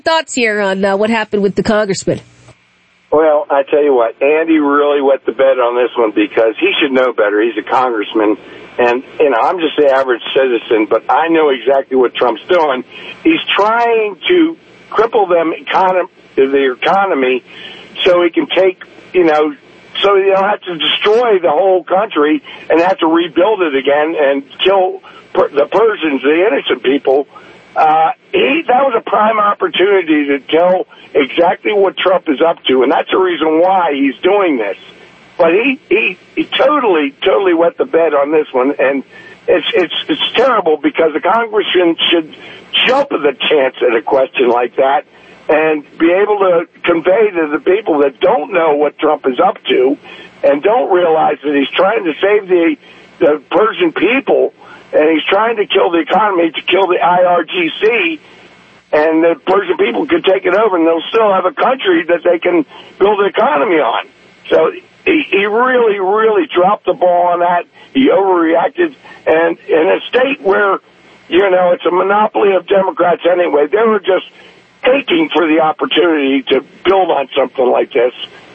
Thoughts here on what happened with the congressman? Well, I tell you what, Andy really wet the bed on this one because he should know better. He's a congressman, and I'm just the average citizen, but I know exactly what Trump's doing. He's trying to cripple the economy so he can take, so they don't have to destroy the whole country and have to rebuild it again and kill the Persians, the innocent people. That was a prime opportunity to tell exactly what Trump is up to, and that's the reason why he's doing this. But he totally wet the bed on this one, and it's terrible because the congressman should jump at the chance at a question like that and be able to convey to the people that don't know what Trump is up to and don't realize that he's trying to save the Persian people, and he's trying to kill the economy, to kill the IRGC, and the Persian people can take it over, and they'll still have a country that they can build an economy on. So he really dropped the ball on that. He overreacted, and in a state where, it's a monopoly of Democrats anyway, they were just aching for the opportunity to build on something like this.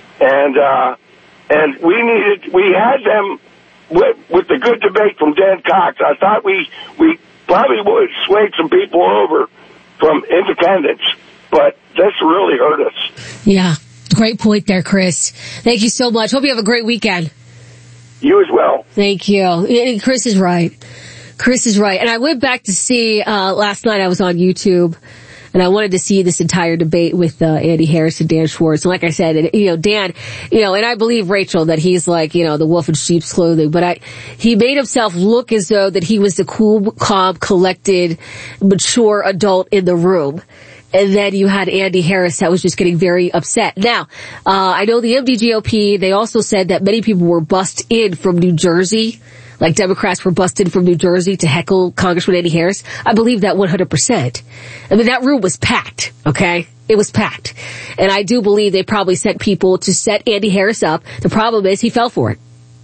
And we had them with the good debate from Dan Cox. I thought we probably would sway some people over from independents, but this really hurt us. Yeah, great point there, Chris. Thank you so much. Hope you have a great weekend. You as well. Thank you. Chris is right. And I went back to see, last night I was on YouTube, and I wanted to see this entire debate with Andy Harris and Dan Schwartz. And like I said, Dan, and I believe Rachel that he's like, the wolf in sheep's clothing. But he made himself look as though that he was the cool, calm, collected, mature adult in the room. And then you had Andy Harris that was just getting very upset. Now, I know the MDGOP, they also said that many people were bussed in from New Jersey. Like Democrats were busted from New Jersey to heckle Congressman Andy Harris. I believe that 100%. I mean, that room was packed, okay? It was packed. And I do believe they probably sent people to set Andy Harris up. The problem is he fell for it.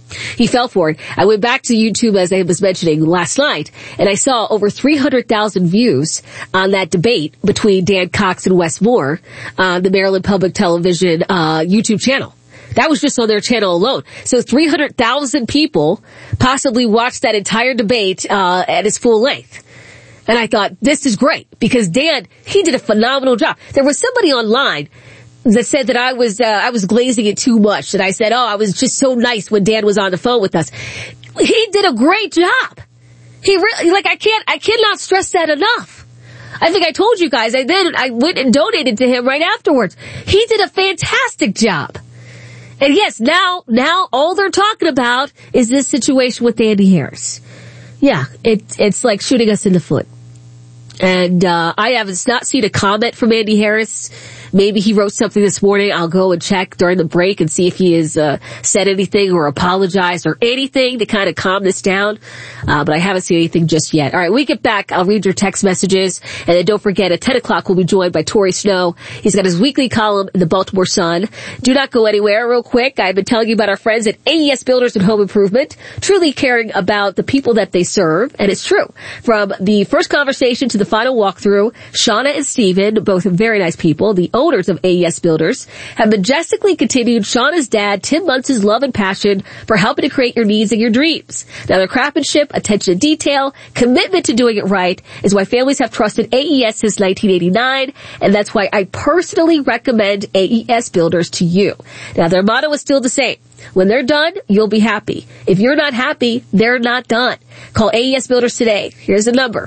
I went back to YouTube, as I was mentioning last night, and I saw over 300,000 views on that debate between Dan Cox and Wes Moore on the Maryland Public Television YouTube channel. That was just on their channel alone. So 300,000 people possibly watched that entire debate at its full length. And I thought, this is great, because Dan, he did a phenomenal job. There was somebody online that said that I was glazing it too much. That I said, I was just so nice when Dan was on the phone with us. He did a great job. He really, I cannot stress that enough. I think I told you guys, I went and donated to him right afterwards. He did a fantastic job. And yes, now all they're talking about is this situation with Andy Harris. Yeah, it's like shooting us in the foot. And I haven't not seen a comment from Andy Harris. Maybe he wrote something this morning. I'll go and check during the break and see if he has said anything or apologized or anything to kind of calm this down. But I haven't seen anything just yet. All right, when we get back, I'll read your text messages. And then don't forget, at 10 o'clock, we'll be joined by Torrey Snow. He's got his weekly column in the Baltimore Sun. Do not go anywhere. Real quick, I've been telling you about our friends at AES Builders and Home Improvement, truly caring about the people that they serve. And it's true. From the first conversation to the final walkthrough, Shauna and Steven, both very nice people, the owners of AES Builders, have majestically continued Shauna's dad, Tim Muntz's love and passion for helping to create your needs and your dreams. Now, their craftsmanship, attention to detail, commitment to doing it right is why families have trusted AES since 1989, and that's why I personally recommend AES Builders to you. Now, their motto is still the same. When they're done, you'll be happy. If you're not happy, they're not done. Call AES Builders today. Here's the number,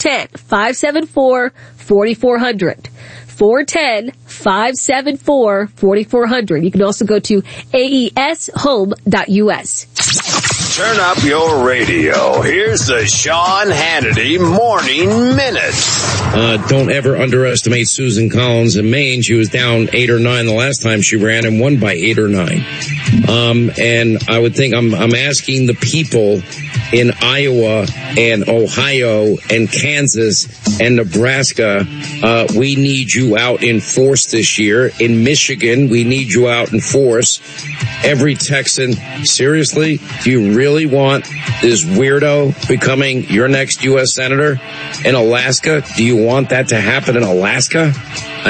410-574-4400. 410-574-4400. You can also go to aeshome.us. Turn up your radio. Here's the Sean Hannity Morning Minute. Don't ever underestimate Susan Collins in Maine. She was down 8 or 9 the last time she ran and won by 8 or 9. And I would think I'm asking the people in Iowa and Ohio and Kansas and Nebraska, we need you out in force this year. In Michigan, we need you out in force. Every Texan, seriously, do you really want this weirdo becoming your next U.S. Senator? In Alaska, do you want that to happen in Alaska?